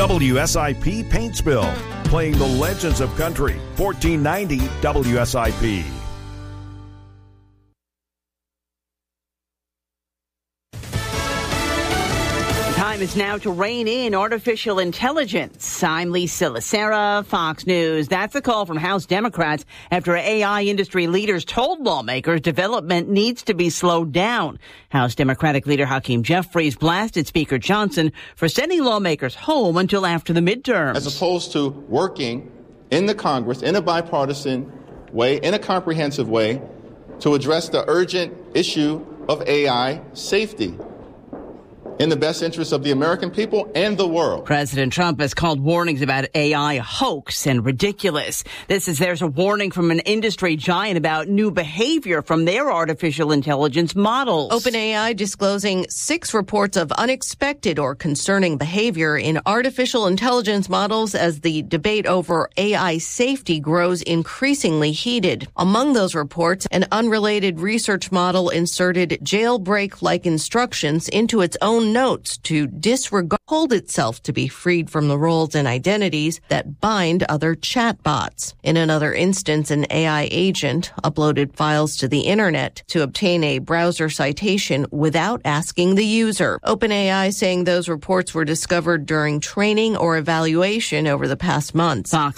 WSIP Paintsville, playing the legends of country. 1490 WSIP. Time is now to rein in artificial intelligence. I'm Lisa Lacera, Fox News. That's a call from House Democrats after AI industry leaders told lawmakers development needs to be slowed down. House Democratic leader Hakeem Jeffries blasted Speaker Johnson for sending lawmakers home until after the midterms. As opposed to working in the Congress in a bipartisan way, in a comprehensive way, to address the urgent issue of AI safety, in the best interest of the American people and the world. President Trump has called warnings about AI a hoax and ridiculous. There's a warning from an industry giant about new behavior from their artificial intelligence models. OpenAI disclosing 6 reports of unexpected or concerning behavior in artificial intelligence models as the debate over AI safety grows increasingly heated. Among those reports, an unrelated research model inserted jailbreak-like instructions into its own notes to hold itself to be freed from the roles and identities that bind other chatbots. In another instance, an AI agent uploaded files to the internet to obtain a browser citation without asking the user. OpenAI saying those reports were discovered during training or evaluation over the past months. Fox